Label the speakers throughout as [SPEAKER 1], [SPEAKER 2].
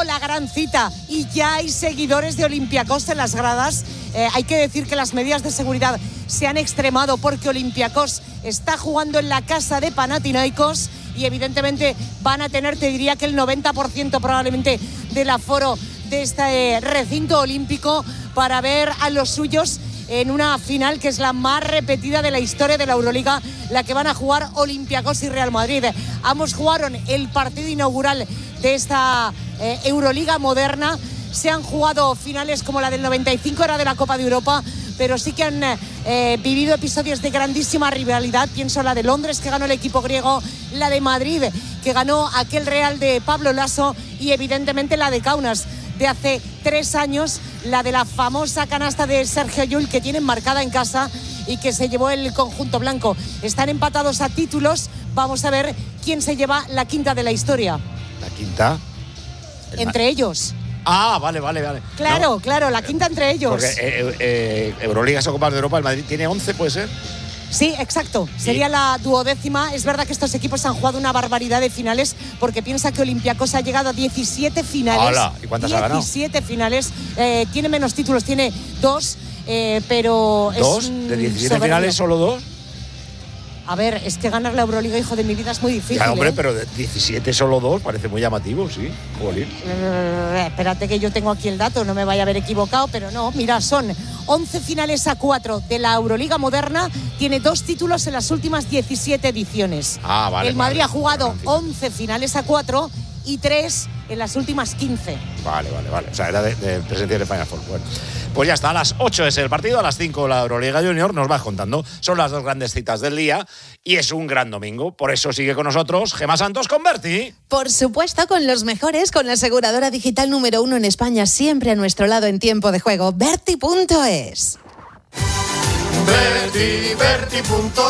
[SPEAKER 1] luego la gran cita, y ya hay seguidores de Olympiacos en las gradas. Hay que decir que las medidas de seguridad se han extremado porque Olympiacos está jugando en la casa de Panathinaikos y evidentemente van a tener, te diría que el 90% probablemente del aforo de este recinto olímpico para ver a los suyos en una final que es la más repetida de la historia de la Euroliga, la que van a jugar Olympiacos y Real Madrid. Ambos jugaron el partido inaugural de esta Euroliga moderna. Se han jugado finales como la del 95, era de la Copa de Europa, pero sí que han vivido episodios de grandísima rivalidad. Pienso en la de Londres, que ganó el equipo griego, la de Madrid, que ganó aquel Real de Pablo Laso, y evidentemente la de Kaunas de hace 3 años, la de la famosa canasta de Sergio Llull, que tienen marcada en casa y que se llevó el conjunto blanco. Están empatados a títulos. Vamos a ver quién se lleva la quinta de la historia.
[SPEAKER 2] ¿La quinta?
[SPEAKER 1] Entre ellos.
[SPEAKER 2] Ah, vale.
[SPEAKER 1] Claro, la quinta entre ellos.
[SPEAKER 2] Porque Euroligas o Copas de Europa, el Madrid tiene 11, ¿puede ser?
[SPEAKER 1] Sí, exacto. Sería la 12ª. Es verdad que estos equipos han jugado una barbaridad de finales, porque piensa que Olympiacos ha llegado a 17 finales.
[SPEAKER 2] ¡Hala! ¿Y cuántas ha ganado?
[SPEAKER 1] 17 finales. Tiene menos títulos, tiene 2, pero
[SPEAKER 2] ¿2?
[SPEAKER 1] Es
[SPEAKER 2] ¿De 17
[SPEAKER 1] soberbio.
[SPEAKER 2] finales solo 2?
[SPEAKER 1] A ver, es que ganar la Euroliga, hijo de mi vida, es muy difícil.
[SPEAKER 2] Ya, hombre, pero de 17 solo 2 parece muy llamativo, sí. Jolín.
[SPEAKER 1] Espérate que yo tengo aquí el dato, no me vaya a haber equivocado, pero no, mira, son 11 finales a 4 de la Euroliga moderna, tiene 2 títulos en las últimas 17 ediciones.
[SPEAKER 2] Ah, vale.
[SPEAKER 1] El Madrid ha jugado 11 finales a 4 y 3 en las últimas 15.
[SPEAKER 2] Vale. O sea, era de presencia de Final Four. Bueno, pues ya está, a las 8 es el partido, a las 5 la Euroliga Junior, nos vas contando. Son las 2 grandes citas del día y es un gran domingo. Por eso sigue con nosotros Gemma Santos con Berti.
[SPEAKER 3] Por supuesto, con los mejores, con la aseguradora digital número 1 en España, siempre a nuestro lado en tiempo de juego. Berti.es.
[SPEAKER 4] Berti.es,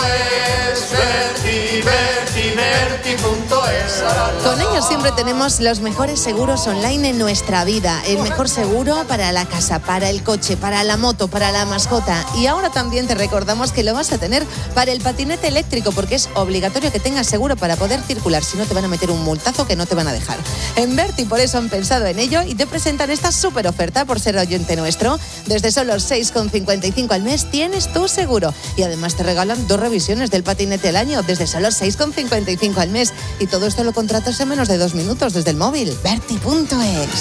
[SPEAKER 4] Berti.es.
[SPEAKER 3] Con ellos siempre tenemos los mejores seguros online en nuestra vida. El mejor seguro para la casa, para el coche, para la moto, para la mascota. Y ahora también te recordamos que lo vas a tener para el patinete eléctrico, porque es obligatorio que tengas seguro para poder circular. Si no, te van a meter un multazo que no te van a dejar. En Berti por eso han pensado en ello y te presentan esta súper oferta por ser oyente nuestro. Desde solo 6,55 al mes tienes tu seguro. Y además te regalan 2 revisiones del patinete al año desde solo 6,55 al mes. Y todo esto lo contratas en menos de 2 minutos desde el móvil. Berti.es.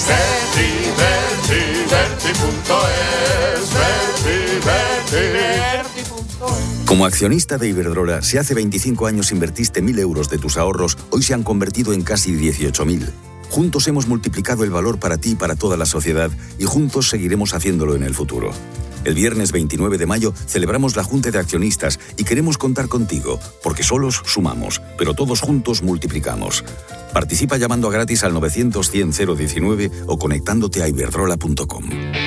[SPEAKER 5] Como accionista de Iberdrola, si hace 25 años invertiste 1.000 euros de tus ahorros, hoy se han convertido en casi 18.000. Juntos hemos multiplicado el valor para ti y para toda la sociedad y juntos seguiremos haciéndolo en el futuro. El viernes 29 de mayo celebramos la Junta de Accionistas y queremos contar contigo, porque solos sumamos, pero todos juntos multiplicamos. Participa llamando a gratis al 900-100-019 o conectándote a iberdrola.com.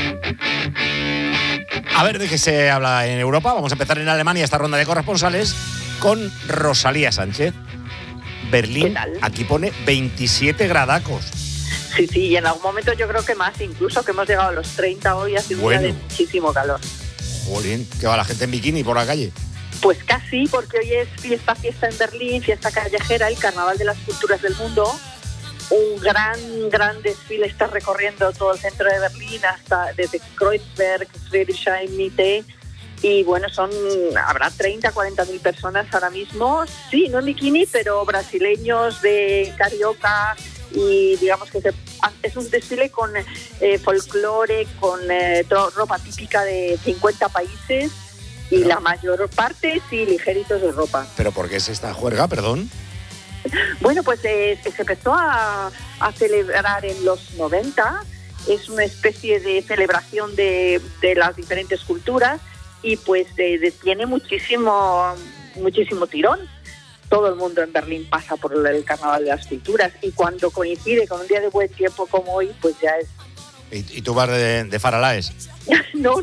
[SPEAKER 2] A ver de qué se habla en Europa. Vamos a empezar en Alemania esta ronda de corresponsales con Rosalía Sánchez. Berlín, aquí pone 27 gradacos.
[SPEAKER 6] Sí, y en algún momento yo creo que más, incluso que hemos llegado a los 30 hoy, hace un día de muchísimo calor.
[SPEAKER 2] Jolín, que va la gente en bikini por la calle.
[SPEAKER 6] Pues casi, porque hoy es fiesta en Berlín, fiesta callejera, el Carnaval de las Culturas del Mundo. Un gran desfile está recorriendo todo el centro de Berlín, hasta desde Kreuzberg, Friedrichshain, Mitte. Y bueno, habrá 30-40 mil personas ahora mismo. Sí, no en bikini, pero brasileños de carioca. Y digamos que es un desfile con folclore, con ropa típica de 50 países y la mayor parte, sí, ligeritos de ropa.
[SPEAKER 2] ¿Pero por qué es esta juerga, perdón?
[SPEAKER 6] Bueno, pues se empezó a celebrar en los 90, es una especie de celebración de las diferentes culturas y pues tiene muchísimo tirón. Todo el mundo en Berlín pasa por el Carnaval de las Culturas y cuando coincide con un día de buen tiempo como hoy, pues ya es...
[SPEAKER 2] ¿Y tú vas de faralaes?
[SPEAKER 6] No.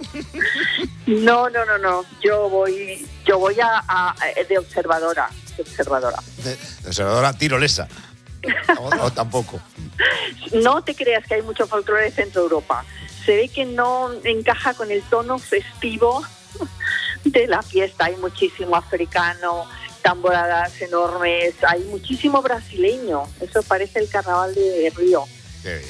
[SPEAKER 6] Yo voy de observadora.
[SPEAKER 2] De observadora tirolesa. O tampoco.
[SPEAKER 6] No te creas que hay mucho folclore en Centro Europa. Se ve que no encaja con el tono festivo de la fiesta. Hay muchísimo africano, tamboradas enormes, hay muchísimo brasileño. Eso parece el Carnaval de Río.